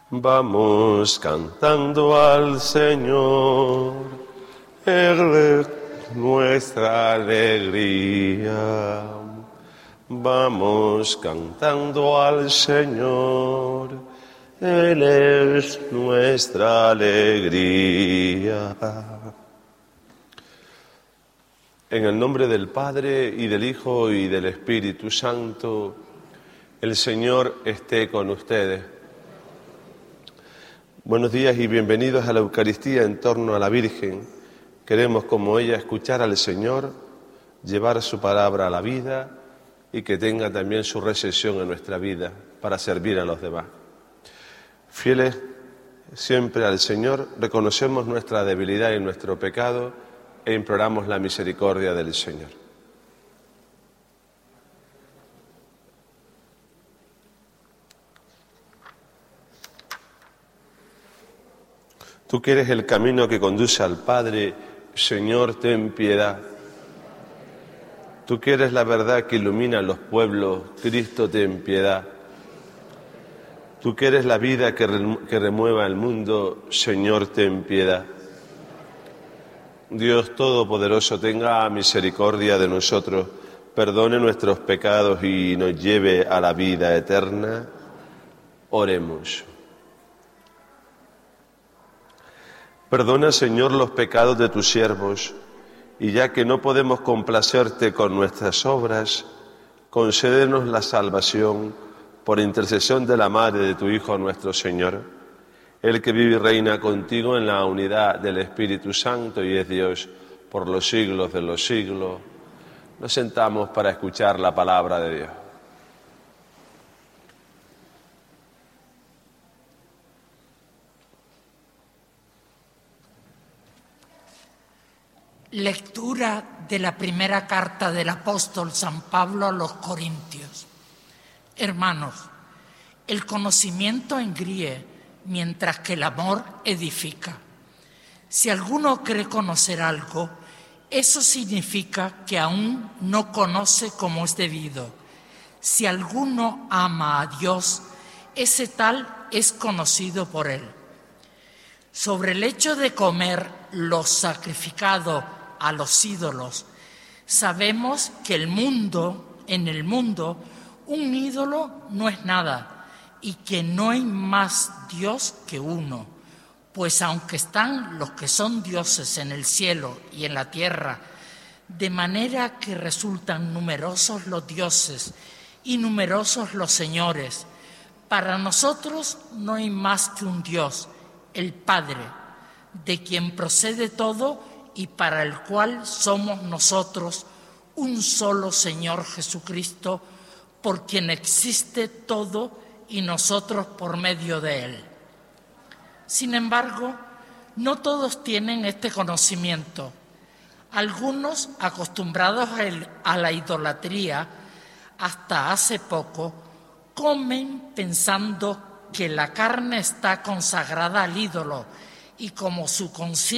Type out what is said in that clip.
Vamos cantando al Señor, Él es nuestra alegría. Vamos cantando al Señor, Él es nuestra alegría. En el nombre del Padre, y del Hijo, y del Espíritu Santo, el Señor esté con ustedes. Buenos días y bienvenidos a la Eucaristía en torno a la Virgen. Queremos, como ella, escuchar al Señor, llevar su palabra a la vida y que tenga también su recepción en nuestra vida para servir a los demás. Fieles siempre al Señor, reconocemos nuestra debilidad y nuestro pecado e imploramos la misericordia del Señor. Tú que eres el camino que conduce al Padre, Señor, ten piedad. Tú que eres la verdad que ilumina a los pueblos, Cristo, ten piedad. Tú que eres la vida que remueva el mundo, Señor, ten piedad. Dios Todopoderoso, tenga misericordia de nosotros, perdone nuestros pecados y nos lleve a la vida eterna. Oremos. Perdona, Señor, los pecados de tus siervos, y ya que no podemos complacerte con nuestras obras, concédenos la salvación por intercesión de la Madre de tu Hijo nuestro Señor, el que vive y reina contigo en la unidad del Espíritu Santo y es Dios por los siglos de los siglos. Nos sentamos para escuchar la palabra de Dios. Lectura de la primera carta del apóstol San Pablo a los Corintios. Hermanos, el conocimiento engríe, mientras que el amor edifica. Si alguno cree conocer algo, eso significa que aún no conoce como es debido. Si alguno ama a Dios, ese tal es conocido por él. Sobre el hecho de comer lo sacrificado a los ídolos, sabemos que en el mundo, un ídolo no es nada y que no hay más Dios que uno. Pues aunque están los que son dioses en el cielo y en la tierra, de manera que resultan numerosos los dioses y numerosos los señores, para nosotros no hay más que un Dios, el Padre, de quien procede todo y para el cual somos nosotros un solo Señor Jesucristo, por quien existe todo y nosotros por medio de Él. Sin embargo, no todos tienen este conocimiento. Algunos, acostumbrados a la idolatría, hasta hace poco, comen pensando que la carne está consagrada al ídolo y como su conciencia